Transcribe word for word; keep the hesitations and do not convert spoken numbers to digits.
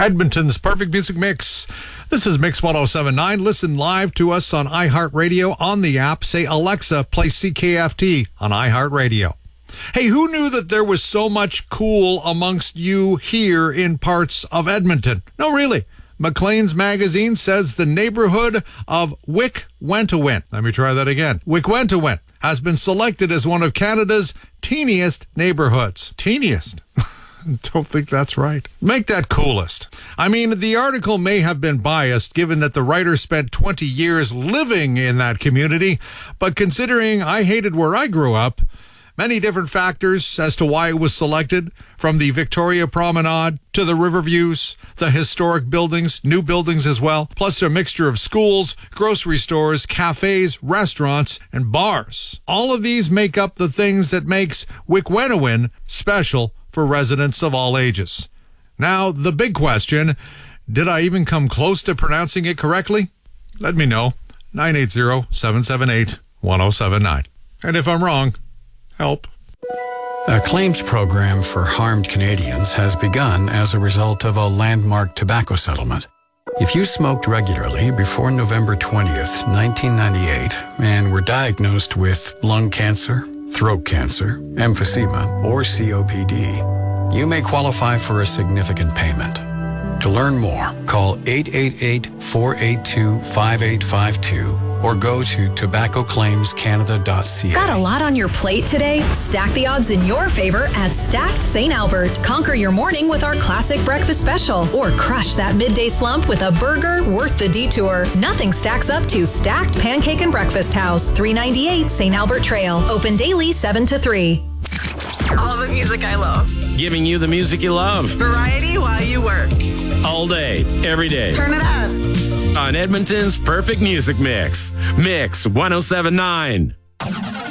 Edmonton's Perfect Music Mix. This is Mix one oh seven point nine. Listen live to us on iHeartRadio on the app. Say, Alexa, play C K F T on iHeartRadio. Hey, who knew that there was so much cool amongst you here in parts of Edmonton? No, really. Maclean's magazine says the neighborhood of Wickwentawin, let me try that again, Wickwentawin, has been selected as one of Canada's teeniest neighborhoods. Teeniest? Don't think that's right. Make that coolest. I mean, the article may have been biased given that the writer spent twenty years living in that community, but considering I hated where I grew up, many different factors as to why it was selected, from the Victoria Promenade to the river views, the historic buildings, new buildings as well, plus a mixture of schools, grocery stores, cafes, restaurants, and bars. All of these make up the things that makes Wickwentawin special for residents of all ages. Now, the big question, did I even come close to pronouncing it correctly? Let me know. nine eight zero, seven seven eight, one oh seven nine. And if I'm wrong, help. A claims program for harmed Canadians has begun as a result of a landmark tobacco settlement. If you smoked regularly before November twentieth, nineteen ninety-eight, and were diagnosed with lung cancer, throat cancer, emphysema, or C O P D, you may qualify for a significant payment. To learn more, call eight eight eight, four eight two, five eight five two or go to tobacco claims canada dot c a. Got a lot on your plate today? Stack the odds in your favor at Stacked Saint Albert. Conquer your morning with our classic breakfast special, or crush that midday slump with a burger worth the detour. Nothing stacks up to Stacked Pancake and Breakfast House, three ninety-eight Saint Albert Trail. Open daily seven to three. All the music I love. Giving you the music you love. Variety while you work. All day, every day. Turn it up. On Edmonton's Perfect Music Mix. Mix one oh seven point nine.